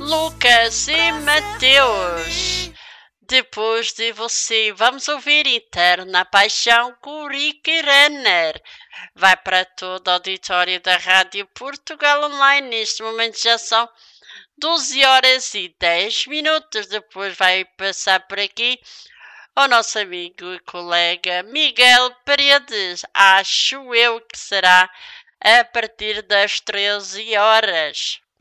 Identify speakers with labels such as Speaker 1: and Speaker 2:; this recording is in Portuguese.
Speaker 1: Lucas e Mateus. Depois de você, vamos ouvir Eterna Paixão com Rick Renner. Vai para todo o auditório da Rádio Portugal Online. Neste momento já são 12 horas e 10 minutos. Depois vai passar por aqui o nosso amigo e colega Miguel Paredes. Acho eu que será a partir das 13 horas.